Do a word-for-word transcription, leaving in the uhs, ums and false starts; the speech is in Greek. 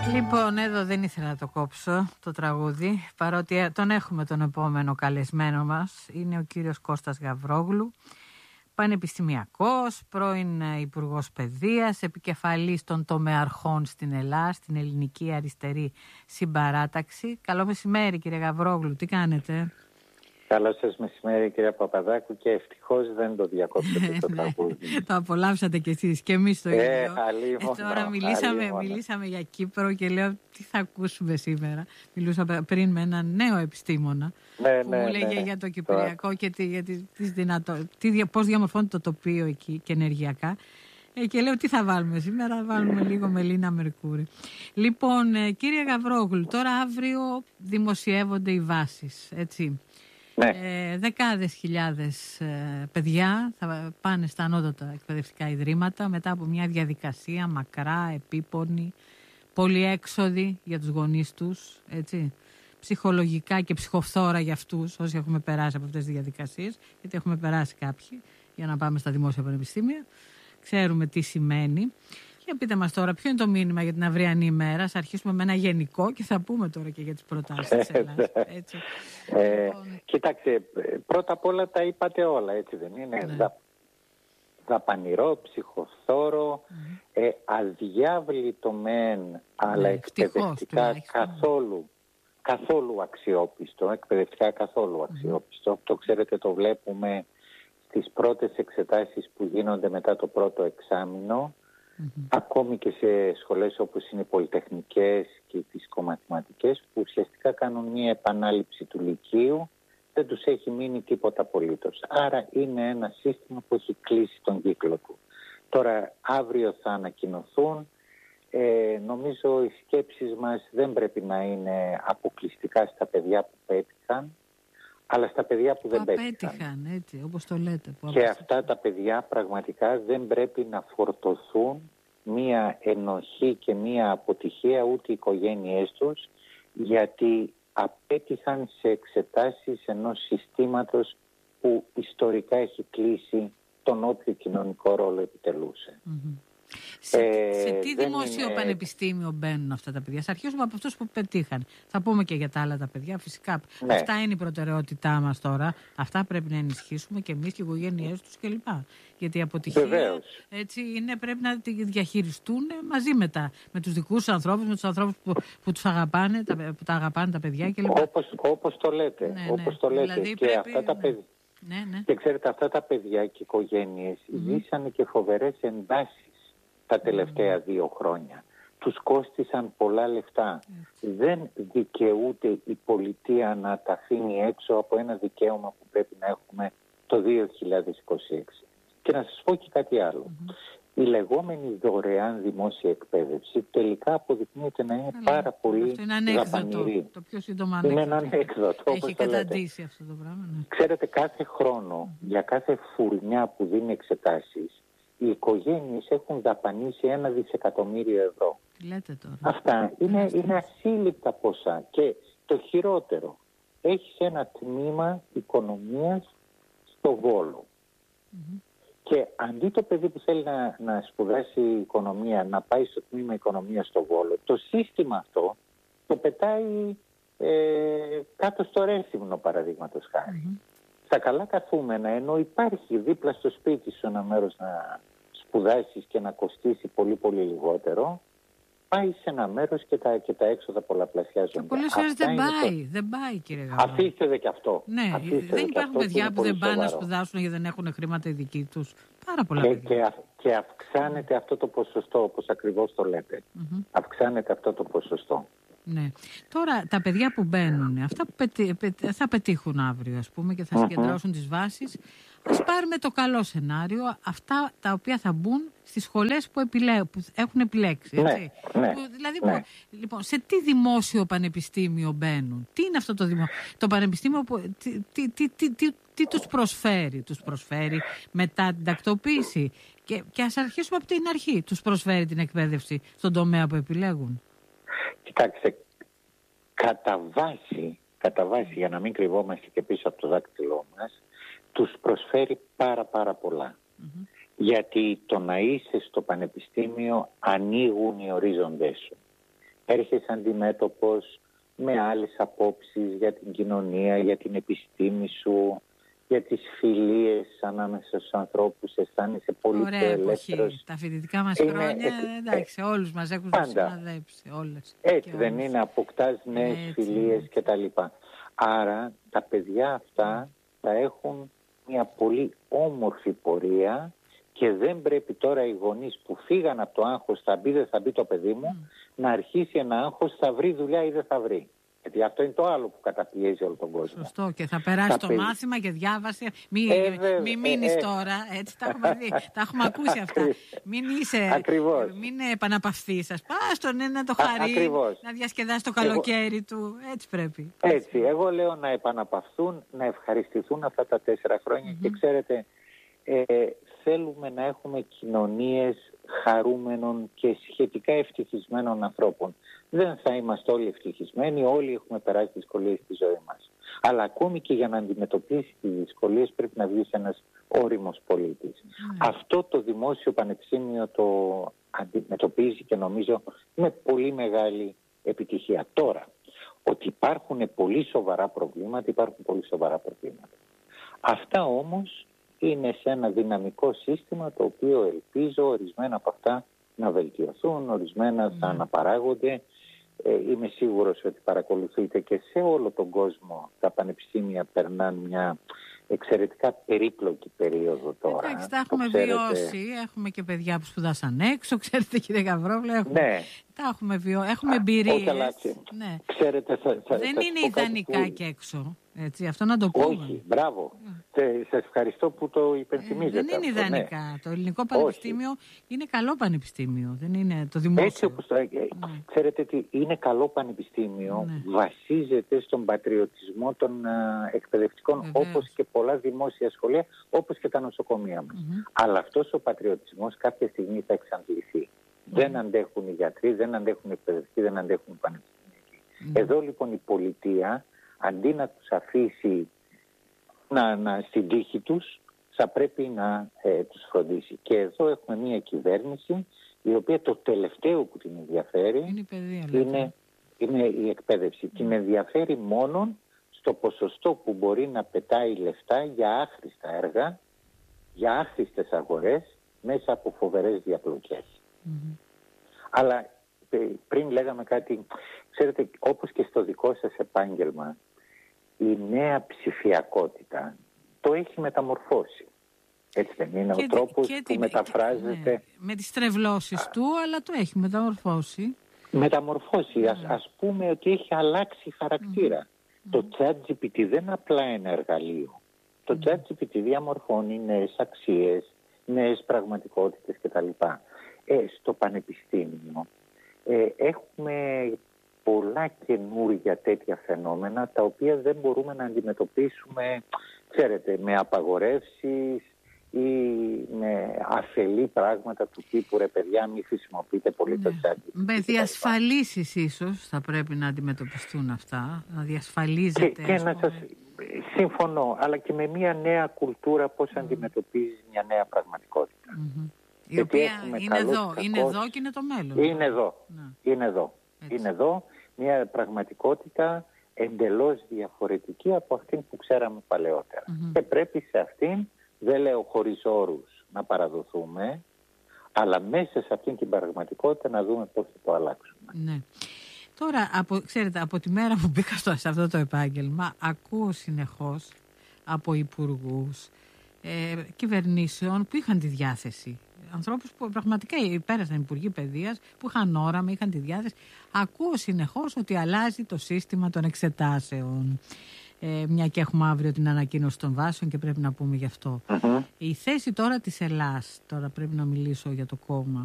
Λοιπόν, εδώ δεν ήθελα να το κόψω το τραγούδι, παρότι τον έχουμε τον επόμενο καλεσμένο μας. Είναι ο κύριος Κώστας Γαβρόγλου, πανεπιστημιακός, πρώην Υπουργός Παιδείας, επικεφαλής των τομεαρχών στην Ελλάδα, στην Ελληνική Αριστερή Συμπαράταξη. Καλό μεσημέρι, κύριε Γαβρόγλου, τι κάνετε? Καλό σας μεσημέρι, κυρία Παπαδάκου, και ευτυχώς δεν το διακόψατε το τραγούδι. Το απολαύσατε κι εσείς και εμείς το ίδιο. Ε, ε, τώρα μιλήσαμε, μιλήσαμε για Κύπρο και λέω τι θα ακούσουμε σήμερα. Μιλούσα πριν με έναν νέο επιστήμονα ναι, που ναι, μου λέγε ναι, για το Κυπριακό ναι. και τι, για τις, τις δυνατό, τι, πώς διαμορφώνεται το τοπίο εκεί και ενεργειακά. Ε, και λέω τι θα βάλουμε σήμερα, θα βάλουμε λίγο Μελίνα Μερκούρη. Λοιπόν, ε, κύριε Γαβρόγλου, τώρα αύριο δημοσιεύονται οι βάσεις, έτσι. Ναι. Ε, δεκάδες χιλιάδες ε, παιδιά θα πάνε στα ανώτατα εκπαιδευτικά ιδρύματα μετά από μια διαδικασία μακρά, επίπονη, πολυέξοδη για τους γονείς τους, έτσι, ψυχολογικά και ψυχοφθόρα για αυτούς όσοι έχουμε περάσει από αυτές τις διαδικασίες, γιατί έχουμε περάσει κάποιοι για να πάμε στα δημόσια πανεπιστήμια, ξέρουμε τι σημαίνει. Και πείτε μας τώρα ποιο είναι το μήνυμα για την αυριανή ημέρα. Ας αρχίσουμε με ένα γενικό και θα πούμε τώρα και για τις προτάσεις της Ελλάδας. Έτσι. Ε, κοιτάξτε, πρώτα απ' όλα τα είπατε όλα, έτσι δεν είναι? Ναι. Δα, δαπανηρό, ψυχοφθόρο, mm. ε, αδιάβλητο μεν, αλλά ναι, εκπαιδευτικά καθόλου, καθόλου αξιόπιστο, εκπαιδευτικά καθόλου αξιόπιστο. Mm. Το ξέρετε, το βλέπουμε στις πρώτες εξετάσεις που γίνονται μετά το πρώτο εξάμηνο. Mm-hmm. Ακόμη και σε σχολές όπως είναι οι πολυτεχνικές και οι φυσικομαθηματικές, που ουσιαστικά κάνουν μια επανάληψη του λυκείου, δεν τους έχει μείνει τίποτα απολύτως. Άρα είναι ένα σύστημα που έχει κλείσει τον κύκλο του. Τώρα αύριο θα ανακοινωθούν. Ε, νομίζω οι σκέψεις μας δεν πρέπει να είναι αποκλειστικά στα παιδιά που πέτυχαν, αλλά στα παιδιά που, που δεν πέτυχαν. Έτσι, όπως το λέτε. Που και αυτά τα παιδιά πραγματικά δεν πρέπει να φορτωθούν μία ενοχή και μία αποτυχία ούτε οι οικογένειές τους, γιατί απέτυχαν σε εξετάσεις ενός συστήματος που ιστορικά έχει κλείσει τον όποιο κοινωνικό ρόλο επιτελούσε. Mm-hmm. Σε, ε, σε τι δημόσιο είναι... πανεπιστήμιο μπαίνουν αυτά τα παιδιά? Θα αρχίσουμε από αυτούς που πετύχαν. Θα πούμε και για τα άλλα τα παιδιά, φυσικά. Ναι. Αυτά είναι η προτεραιότητά μας τώρα. Αυτά πρέπει να ενισχύσουμε και εμείς και οι οικογένειές τους κλπ. Γιατί η αποτυχία έτσι, είναι, πρέπει να τη διαχειριστούν μαζί με, τα, με τους δικούς τους ανθρώπους, με τους ανθρώπους που, που, τους αγαπάνε, τα, που τα αγαπάνε τα παιδιά κλπ. Όπως, όπως το λέτε. Ναι, όπως το λέτε. Δηλαδή, και, πρέπει, αυτά τα παιδιά, ναι, ναι. και ξέρετε, αυτά τα παιδιά και οι οικογένειες mm-hmm. ζήσανε και φοβερές εντάσεις τα τελευταία mm. δύο χρόνια. Τους κόστισαν πολλά λεφτά. Mm. Δεν δικαιούται η πολιτεία να τα αφήνει έξω από ένα δικαίωμα που πρέπει να έχουμε το δύο χιλιάδες είκοσι έξι. Και να σας πω και κάτι άλλο. Mm-hmm. Η λεγόμενη δωρεάν δημόσια εκπαίδευση τελικά αποδεικνύεται να είναι mm. πάρα πολύ δαπανηρή. Το πιο σύντομα είναι ένα ανέκδοτο. Έχει καταντήσει αυτό το πράγμα. Ναι. Ξέρετε, κάθε χρόνο, mm. για κάθε φουρνιά που δίνει εξετάσεις, οι οικογένειες έχουν δαπανίσει ένα δισεκατομμύριο ευρώ. Λέτε τώρα. Αυτά είναι, είναι ασύλληπτα ποσά. Και το χειρότερο, έχεις ένα τμήμα οικονομίας στο Βόλο. Mm-hmm. Και αντί το παιδί που θέλει να, να σπουδάσει οικονομία να πάει στο τμήμα οικονομίας στο Βόλο, το σύστημα αυτό το πετάει ε, κάτω στο Ρέθυμνο, παραδείγματος χάρη. Mm-hmm. Στα καλά καθούμενα, ενώ υπάρχει δίπλα στο σπίτι σου ένα μέρος να σπουδάσεις και να κοστίσει πολύ πολύ λιγότερο, πάει σε ένα μέρος και τα, και τα έξοδα πολλαπλασιάζονται. Και πολλές φορές δεν πάει, το... δεν πάει κύριε Γαβρόγλου. Αφήστε δε και αυτό. Ναι, Αφήστε δεν υπάρχουν παιδιά που, που δεν πάνε να σπουδάσουν γιατί δεν έχουν χρήματα οι δικοί τους. Πάρα πολλά και, παιδιά. Και, αυ, και αυξάνεται αυτό το ποσοστό, όπως ακριβώς το λέτε. Mm-hmm. Αυξάνεται αυτό το ποσοστό. Ναι. Τώρα τα παιδιά που μπαίνουν, αυτά που πετύ, πετύ, θα πετύχουν αύριο ας πούμε και θα mm-hmm. συγκεντρώσουν τις βάσεις. Ας πάρουμε το καλό σενάριο, αυτά τα οποία θα μπουν στις σχολές που, επιλέ, που έχουν επιλέξει. Έτσι. Ναι, ναι, που, δηλαδή, ναι. Που, λοιπόν, σε τι δημόσιο πανεπιστήμιο μπαίνουν, τι είναι αυτό το δημόσιο, το πανεπιστήμιο που, τι, τι, τι, τι, τι, τι τους προσφέρει, τους προσφέρει μετά την τακτοποίηση και, και ας αρχίσουμε από την αρχή, τους προσφέρει την εκπαίδευση στον τομέα που επιλέγουν. Κοιτάξτε, κατά βάση, κατά βάση, για να μην κρυβόμαστε και πίσω από το δάκτυλό μας, τους προσφέρει πάρα πάρα πολλά. Mm-hmm. Γιατί το να είσαι στο πανεπιστήμιο ανοίγουν οι ορίζοντές σου. έρχεσαι αντιμέτωπος με άλλες απόψεις για την κοινωνία, για την επιστήμη σου, για τις φιλίες ανάμεσα στους ανθρώπους, αισθάνεσαι πολύ πιο ελεύθερος. Τα φοιτητικά μας είναι, χρόνια, ε, εντάξει, όλους μας έχουν συναδέψει, όλες. Έτσι δεν όλες. Είναι, αποκτάς νέες φιλίες κτλ. Άρα τα παιδιά αυτά θα έχουν μια πολύ όμορφη πορεία και δεν πρέπει τώρα οι γονείς που φύγαν από το άγχος, θα μπει δεν θα μπει το παιδί μου, mm. να αρχίσει ένα άγχος, θα βρει δουλειά ή δεν θα βρει. Γιατί αυτό είναι το άλλο που καταπιέζει όλο τον κόσμο. Σωστό, και θα περάσει θα το παιδί. Μάθημα και διάβασε. Μην ε, μη μείνεις ε, ε, τώρα, έτσι τα έχουμε δει, τα έχουμε ακούσει αυτά. Μην είσαι, Ακριβώς. μην επαναπαυθείς, ας πας στον ένα να το χαρεί, Ακριβώς. να διασκεδάσει το καλοκαίρι εγώ... του, έτσι πρέπει. Έτσι, εγώ λέω να επαναπαυθούν, να ευχαριστηθούν αυτά τα τέσσερα χρόνια mm-hmm. και ξέρετε, ε, θέλουμε να έχουμε κοινωνίες χαρούμενων και σχετικά ευτυχισμένων ανθρώπων. Δεν θα είμαστε όλοι ευτυχισμένοι, όλοι έχουμε περάσει δυσκολίες στη ζωή μας. Αλλά ακόμη και για να αντιμετωπίσει τις δυσκολίες πρέπει να βγεις ένας όριμος πολίτης. Mm. Αυτό το δημόσιο πανεπιστήμιο το αντιμετωπίζει και νομίζω με πολύ μεγάλη επιτυχία. Τώρα, ότι υπάρχουν πολύ σοβαρά προβλήματα, υπάρχουν πολύ σοβαρά προβλήματα. Αυτά όμως είναι σε ένα δυναμικό σύστημα το οποίο ελπίζω ορισμένα από αυτά να βελτιωθούν, ορισμένα θα αναπαράγονται. Ε, είμαι σίγουρος ότι παρακολουθείτε και σε όλο τον κόσμο τα πανεπιστήμια περνάνε μια εξαιρετικά περίπλοκη περίοδο τώρα. Εντάξει, τα έχουμε βιώσει, έχουμε και παιδιά που σπουδάσαν έξω, ξέρετε κύριε Γαβρόβλα, έχουμε, ναι. τα έχουμε βιώσει, έχουμε εμπειρίες. Ναι. Ξέρετε, θα, θα, δεν θα, είναι ιδανικά που... και έξω. Έτσι, αυτό να το πούμε. Όχι, μπράβο. Mm. Σας ευχαριστώ που το υπενθυμίζετε. Ε, δεν είναι αυτό, ιδανικά. Ναι. Το ελληνικό πανεπιστήμιο Όχι. είναι καλό πανεπιστήμιο. Δεν είναι το δημόσιο. Έτσι όπως το... mm. Ξέρετε τι, είναι καλό πανεπιστήμιο. Mm. Βασίζεται στον πατριωτισμό των uh, εκπαιδευτικών, Βεβαίως. όπως και πολλά δημόσια σχολεία, όπως και τα νοσοκομεία μας. Mm-hmm. Αλλά αυτός ο πατριωτισμός κάποια στιγμή θα εξαντληθεί. Mm. Δεν αντέχουν οι γιατροί, δεν αντέχουν οι εκπαιδευτικοί, δεν αντέχουν οι πανεπιστημιακοί. Mm. Εδώ λοιπόν η πολιτεία, αντί να τους αφήσει να, να, στην τύχη τους, θα πρέπει να ε, τους φροντίσει. Και εδώ έχουμε μια κυβέρνηση η οποία το τελευταίο που την ενδιαφέρει είναι η, παιδεία, είναι, είναι η εκπαίδευση. Mm. Την ενδιαφέρει μόνο στο ποσοστό που μπορεί να πετάει λεφτά για άχρηστα έργα, για άχρηστες αγορές, μέσα από φοβερές διαπλοκές. Mm. Αλλά πριν λέγαμε κάτι, ξέρετε, όπως και στο δικό σας επάγγελμα, η νέα ψηφιακότητα το έχει μεταμορφώσει. Έτσι δεν είναι και ο τρόπος που την, μεταφράζεται. Ναι, με τις τρευλώσεις του, αλλά το έχει μεταμορφώσει. Μεταμορφώσει. Mm. Ας, ας πούμε ότι έχει αλλάξει χαρακτήρα. Mm. Το ChatGPT δεν απλά είναι εργαλείο. Το mm. ChatGPT διαμορφώνει νέες αξίες, νέες πραγματικότητες κτλ. Ε, στο πανεπιστήμιο ε, έχουμε πολλά καινούργια τέτοια φαινόμενα τα οποία δεν μπορούμε να αντιμετωπίσουμε, ξέρετε, με απαγορεύσεις ή με αφελή πράγματα του τύπου ρε παιδιά μη χρησιμοποιείτε πολύ ναι. το chat. Με διασφαλίσεις ίσως θα πρέπει να αντιμετωπιστούν αυτά, να διασφαλίζετε. Και, και να σας, συμφωνώ, αλλά και με μια νέα κουλτούρα πώς mm. αντιμετωπίζεις μια νέα πραγματικότητα. Mm-hmm. Η οποία είναι εδώ, κακός, είναι εδώ και είναι το μέλλον. Είναι εδώ, ναι. είναι εδώ. Έτσι. Είναι εδώ μια πραγματικότητα εντελώς διαφορετική από αυτήν που ξέραμε παλαιότερα. Mm-hmm. Και πρέπει σε αυτήν, δεν λέω χωρίς όρους να παραδοθούμε, αλλά μέσα σε αυτήν την πραγματικότητα να δούμε πώς θα το αλλάξουμε. Ναι. Τώρα, από, ξέρετε, από τη μέρα που μπήκα στο, σε αυτό το επάγγελμα, ακούω συνεχώς από υπουργούς, ε, κυβερνήσεων που είχαν τη διάθεση. Ανθρώπους που πραγματικά πέρασαν υπουργοί παιδείας, που είχαν όραμα, είχαν τη διάθεση. Ακούω συνεχώς ότι αλλάζει το σύστημα των εξετάσεων. Ε, μια και έχουμε αύριο την ανακοίνωση των βάσεων και πρέπει να πούμε γι' αυτό. Uh-huh. Η θέση τώρα της Ελλάς, τώρα πρέπει να μιλήσω για το κόμμα,